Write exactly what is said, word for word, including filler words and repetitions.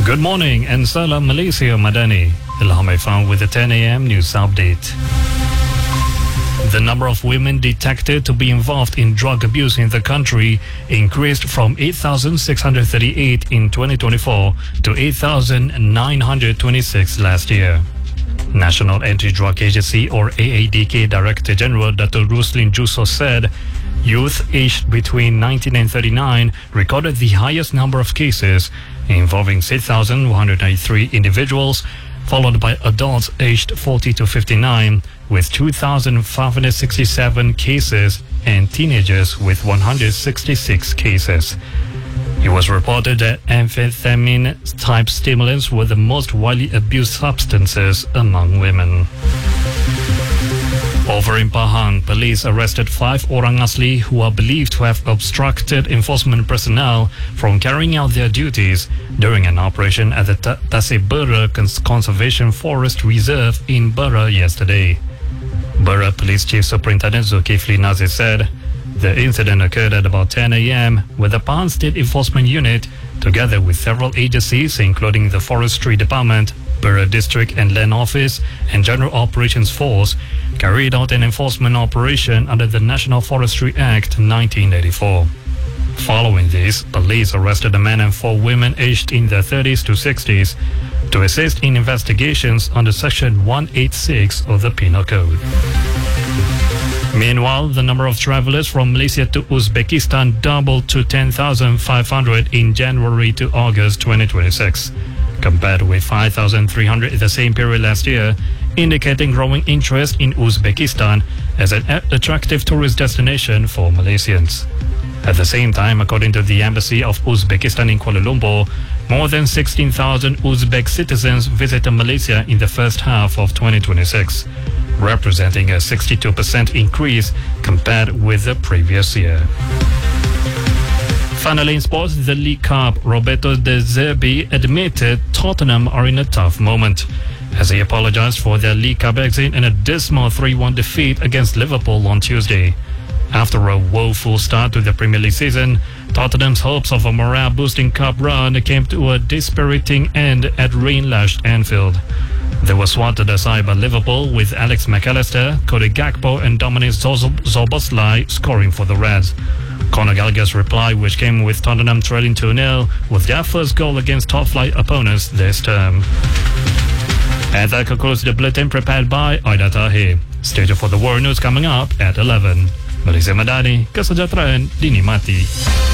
Good morning and Salam Malaysia Madani. Ilham Ifan with the ten a m news update. The number of women detected to be involved in drug abuse in the country increased from eight thousand six hundred thirty-eight in twenty twenty-four to eight thousand nine hundred twenty-six last year. National Anti-Drug Agency or A A D K Director General Dato Ruslin Juso said youth aged between nineteen and thirty-nine recorded the highest number of cases, involving six thousand one hundred ninety-three individuals, followed by adults aged forty to fifty-nine with two thousand five hundred sixty-seven cases and teenagers with one hundred sixty-six cases. It was reported that amphetamine-type stimulants were the most widely abused substances among women. Over in Pahang, police arrested five orang asli who are believed to have obstructed enforcement personnel from carrying out their duties during an operation at the Tasik Bera Conservation Forest Reserve in Bera yesterday. Bera Police Chief Superintendent Zulkifli Nazir said the incident occurred at about ten a m where the Pahang State Enforcement Unit, together with several agencies including the Forestry Department, Bera District and Land Office and General Operations Force, carried out an enforcement operation under the National Forestry Act nineteen eighty-four. Following this, police arrested a man and four women aged in their thirties to sixties to assist in investigations under Section one eighty-six of the Penal Code. Meanwhile, the number of travelers from Malaysia to Uzbekistan doubled to ten thousand five hundred in January to August twenty twenty-six, compared with five thousand three hundred in the same period last year, indicating growing interest in Uzbekistan as an attractive tourist destination for Malaysians. At the same time, according to the Embassy of Uzbekistan in Kuala Lumpur, more than sixteen thousand Uzbek citizens visited Malaysia in the first half of twenty twenty-six, representing a sixty-two percent increase compared with the previous year. Finally, in sports, the League Cup, Roberto De Zerbi admitted Tottenham are in a tough moment, as he apologized for their League Cup exit in a dismal three one defeat against Liverpool on Tuesday. After a woeful start to the Premier League season, Tottenham's hopes of a morale-boosting cup run came to a dispiriting end at rain-lashed Anfield. They were swatted aside by Liverpool, with Alex McAllister, Cody Gakpo and Dominic Szoboszlai scoring for the Reds. Conor Gallagher's reply, which came with Tottenham trailing two nil, was their first goal against top-flight opponents this term. And that concludes the bulletin prepared by Aida Tahir. Stay tuned for the world news coming up at eleven. Malaysia Madani, kesejahteraan dinikmati.